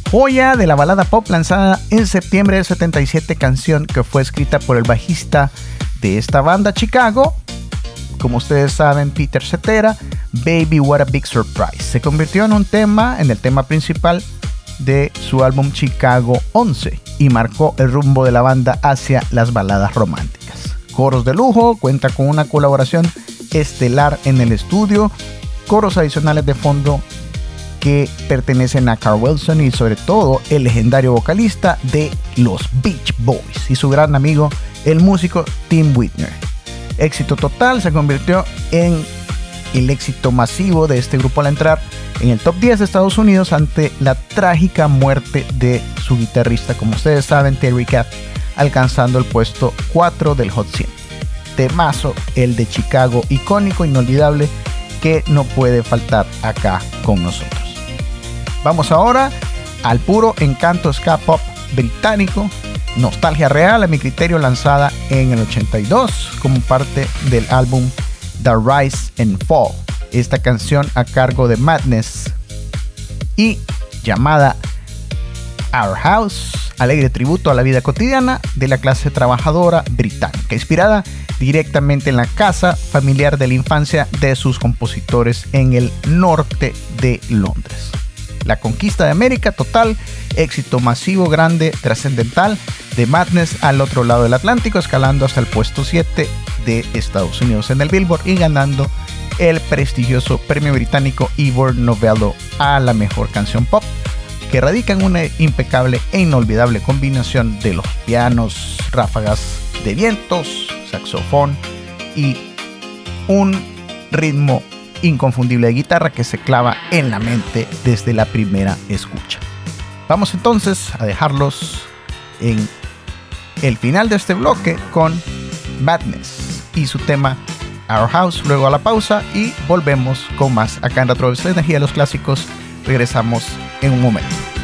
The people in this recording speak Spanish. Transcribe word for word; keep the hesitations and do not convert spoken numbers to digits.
joya de la balada pop lanzada en septiembre del setenta y siete, canción que fue escrita por el bajista de esta banda Chicago, como ustedes saben, Peter Cetera. Baby What a Big Surprise se convirtió en un tema, en el tema principal de su álbum Chicago once y marcó el rumbo de la banda hacia las baladas románticas. Coros de lujo, cuenta con una colaboración estelar en el estudio, coros adicionales de fondo que pertenecen a Carl Wilson y sobre todo el legendario vocalista de los Beach Boys y su gran amigo, el músico Tim Whitner. Éxito total, se convirtió en el éxito masivo de este grupo al entrar en el top diez de Estados Unidos ante la trágica muerte de su guitarrista, como ustedes saben, Terry Kath, alcanzando el puesto cuatro del Hot cien. Temazo, el de Chicago, icónico, inolvidable, que no puede faltar acá con nosotros. Vamos ahora al puro encanto ska pop británico, nostalgia real a mi criterio, lanzada en el ochenta y dos como parte del álbum The Rise and Fall. Esta canción a cargo de Madness y llamada Our House, alegre tributo a la vida cotidiana de la clase trabajadora británica, inspirada directamente en la casa familiar de la infancia de sus compositores en el norte de Londres. La conquista de América total, éxito masivo, grande, trascendental de Madness al otro lado del Atlántico, escalando hasta el puesto siete de Estados Unidos en el Billboard y ganando el prestigioso premio británico Ivor Novello a la mejor canción pop, que radica en una impecable e inolvidable combinación de los pianos, ráfagas de vientos, saxofón y un ritmo inconfundible de guitarra que se clava en la mente desde la primera escucha. Vamos entonces a dejarlos en el final de este bloque con Madness y su tema Our House, luego a la pausa y volvemos con más acá en Retro Energía de los Clásicos. Regresamos en un momento.